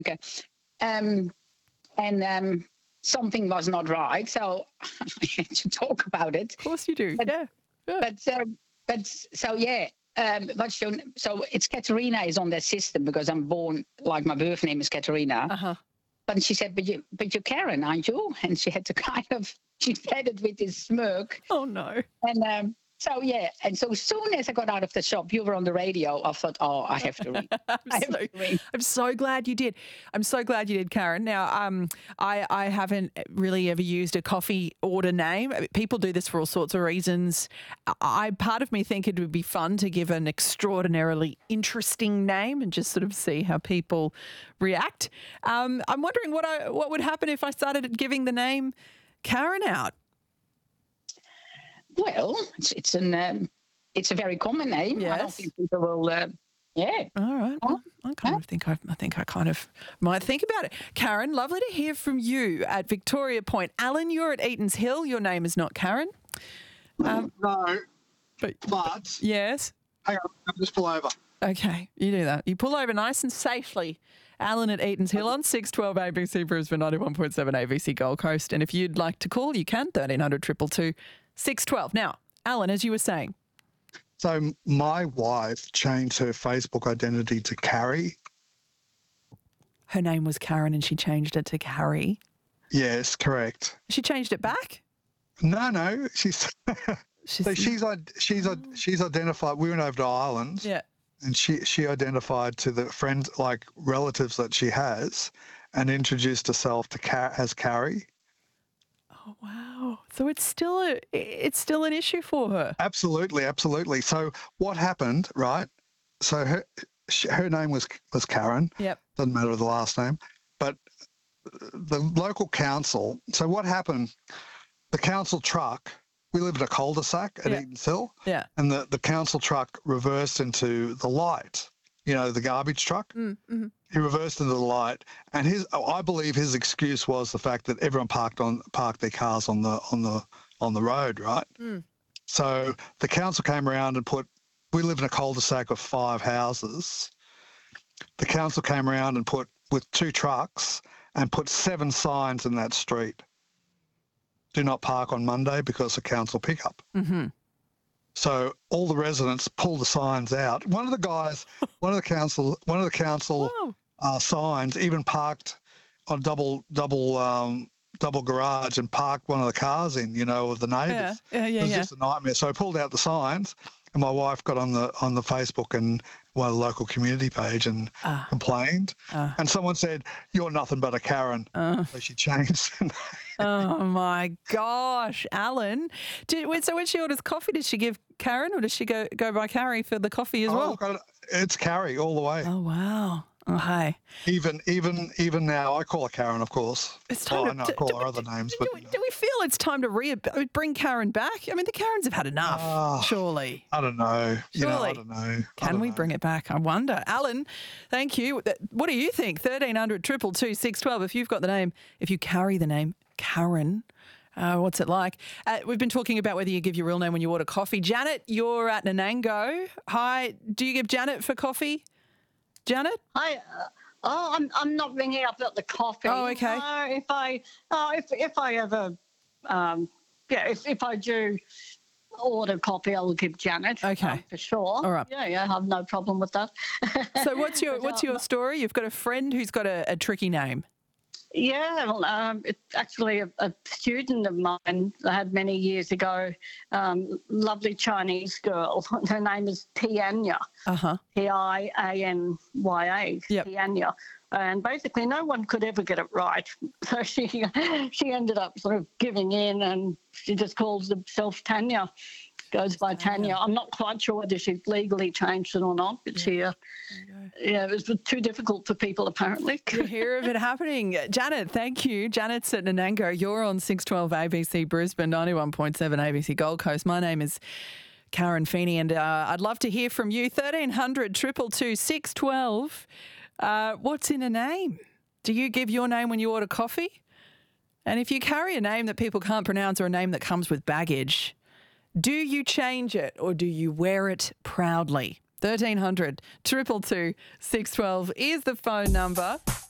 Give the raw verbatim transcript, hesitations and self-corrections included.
Okay. Um, and um, something was not right, so I had to talk about it. Of course you do. But, yeah. yeah. But um, but so yeah. Um, but so, so it's Katerina is on that system because I'm born like my birth name is Katerina. Uh-huh. But she said, "But you, but you're Karen, aren't you?" And she had to kind of she said it with this smirk. Oh no. And um, so yeah, and so as soon as I got out of the shop, you were on the radio. I thought, oh, I have to ring. I'm, I have so, to ring. I'm so glad you did. I'm so glad you did, Karen. Now, um, I, I haven't really ever used a coffee order name. People do this for all sorts of reasons. I part of me think it would be fun to give an extraordinarily interesting name and just sort of see how people react. Um, I'm wondering what I what would happen if I started giving the name Karen out. Well, it's it's an um, it's a very common name. Yes. I don't think people will. Uh, yeah. All right. Well, I kind of think I, I think I kind of might think about it. Karen, lovely to hear from you at Victoria Point. Alan, you're at Eaton's Hill. Your name is not Karen. Um, no, but, but yes. Hang on, I'll just pull over. Okay, you do that. You pull over nice and safely. Alan at Eaton's Hill on six twelve A B C Brisbane, ninety-one point seven A B C Gold Coast. And if you'd like to call, you can, thirteen hundred two two two six one two. Now, Alan, as you were saying. So my wife changed her Facebook identity to Carrie. Her name was Karen and she changed it to Carrie. Yes, correct. She changed it back? No, no. She's she's so she's she's she's identified. We went over to Ireland. Yeah. And she she identified to the friends, like relatives that she has, and introduced herself to Car- as Carrie. Oh wow! So it's still a it's still an issue for her. Absolutely, absolutely. So what happened, right? So her she, her name was was Karen. Yep. Doesn't matter the last name, but the local council. So what happened? The council truck. We live in a cul-de-sac at Yeah. Eaton's Hill. Yeah. And the, the council truck reversed into the light, you know, the garbage truck. Mm, mm-hmm. He reversed into the light. And his, I believe his excuse was the fact that everyone parked on parked their cars on the on the on the road, right? Mm. So the council came around and put, we live in a cul-de-sac of five houses. The council came around and put, with two trucks, and put seven signs in that street. Do not park on Monday because of council pickup. Mm-hmm. So all the residents pulled the signs out. One of the guys, one of the council, one of the council uh, signs even parked on double double um, double garage and parked one of the cars in. You know, of the neighbours. Yeah, yeah, yeah. It was yeah. just a nightmare. So I pulled out the signs, and my wife got on the on the Facebook and one of the local community page and Ah. complained. Ah. And someone said, "You're nothing but a Karen." Uh. So she changed. Oh my gosh, Alan! Did, wait, so when she orders coffee, does she give Karen or does she go go by Carrie for the coffee as Oh, well? look, I- it's Carrie all the way. Oh wow! Oh hey, Even even even now, I call her Karen, of course. it's time Well, to I know I do- call do- her other names, but do, we, do we feel it's time to re- bring Karen back? I mean, the Karens have had enough, Ah. surely. I don't know. You know, I Surely. don't know. I Can don't we know. bring it back? I wonder. Alan, thank you. Th- What do you think? thirteen hundred two two two six one two. If you've got the name, if you carry the name Karen, uh, what's it like? Uh, we've been talking about whether you give your real name when you order coffee. Janet, you're at Nanango. Hi. Do you give Janet for coffee? Janet? Hi. Uh, oh, I'm I'm not ringing up about the coffee. Oh, okay. Uh, if I oh if if I ever um yeah if if I do order coffee, I'll give Janet. Okay. um, for sure. All right. Yeah, yeah, I have no problem with that. So what's your But, what's uh, your story? You've got a friend who's got a, a tricky name. Yeah, well, um, it's actually a, a student of mine I had many years ago. Um, lovely Chinese girl. Her name is Tianya. Uh-huh. P I A N Y A, Yep. Tianya. And basically no one could ever get it right. So she she ended up sort of giving in and she just calls herself Tanya, goes by Tanya. I'm not quite sure whether she's legally changed it or not, but she, uh, yeah, it was too difficult for people apparently. You hear of it happening. Janet, thank you. Janet's at Nanango. You're on six twelve A B C Brisbane, ninety-one point seven A B C Gold Coast. My name is Karen Feeney and uh, I'd love to hear from you. thirteen hundred two two two six one two. Uh, what's in a name? Do you give your name when you order coffee? And if you carry a name that people can't pronounce or a name that comes with baggage, do you change it or do you wear it proudly? thirteen hundred two two two six one two is the phone number.